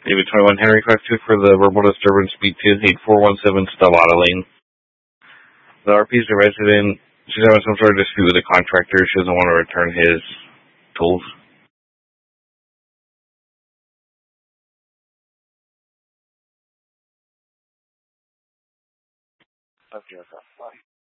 David 21 Henry 52 for the verbal disturbance, speed 28417 Stavata Lane. The RP is a resident. She's having some sort of dispute with the contractor. She doesn't want to return his tools. Okay, bye.